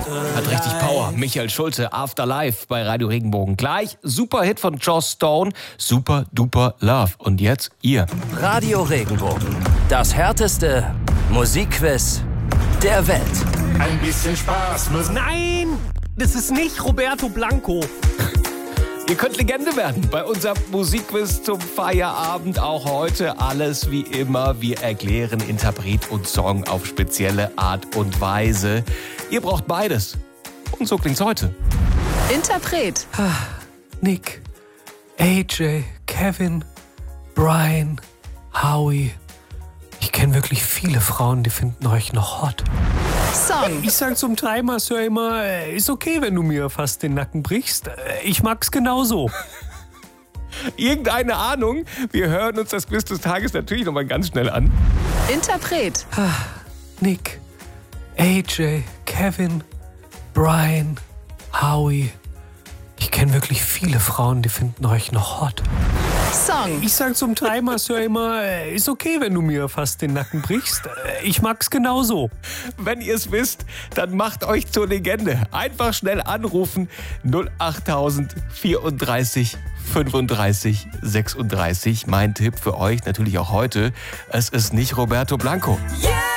Hat richtig Power. Michael Schulte, Afterlife bei Radio Regenbogen. Gleich Superhit von Joss Stone, Super Duper Love. Und jetzt ihr. Radio Regenbogen, das härteste Musikquiz der Welt. Ein bisschen Spaß muss. Nein, das ist nicht Roberto Blanco. Ihr könnt Legende werden bei unserem Musikquiz zum Feierabend. Auch heute alles wie immer. Wir erklären Interpret und Song auf spezielle Art und Weise. Ihr braucht beides. Und so klingt's heute. Interpret. Nick, AJ, Kevin, Brian, Howie. Ich kenne wirklich viele Frauen, die finden euch noch hot. Song. Ich sag zum Timer-Sir immer, ist okay, wenn du mir fast den Nacken brichst. Ich mag's genauso. Irgendeine Ahnung? Wir hören uns das Quiz des Tages natürlich nochmal ganz schnell an. Interpret. Nick, AJ, Kevin, Brian, Howie. Ich kenne wirklich viele Frauen, die finden euch noch hot. Song. Ich sag zum Timer-Sir immer, ist okay, wenn du mir fast den Nacken brichst. Ich mag's genauso. Wenn ihr es wisst, dann macht euch zur Legende. Einfach schnell anrufen 08000 34 35 36. Mein Tipp für euch natürlich auch heute, es ist nicht Roberto Blanco. Yeah!